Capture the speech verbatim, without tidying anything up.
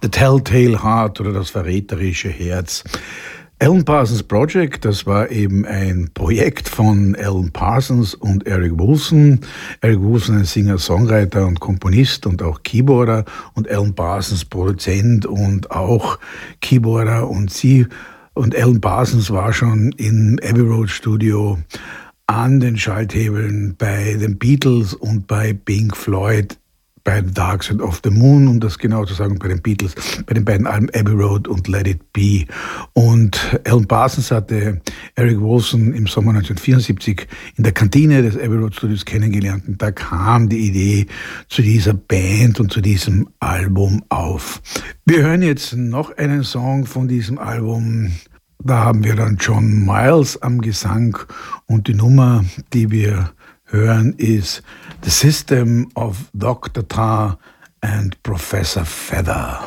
The Telltale Heart oder das verräterische Herz. Alan Parsons Project, das war eben ein Projekt von Alan Parsons und Eric Woolfson. Eric Woolfson ein Singer, Songwriter und Komponist und auch Keyboarder und Alan Parsons Produzent und auch Keyboarder. Und sie und Alan Parsons war schon im Abbey Road Studio an den Schalthebeln bei den Beatles und bei Pink Floyd, bei The Dark Side of the Moon, um das genau zu sagen, bei den Beatles, bei den beiden Alben Abbey Road und Let It Be. Und Alan Parsons hatte Eric Woolfson im Sommer neunzehnhundertvierundsiebzig in der Kantine des Abbey Road Studios kennengelernt. Und da kam die Idee zu dieser Band und zu diesem Album auf. Wir hören jetzt noch einen Song von diesem Album. Da haben wir dann John Miles am Gesang und die Nummer, die wir hören, ist The System of Doctor Tar and Professor Feather.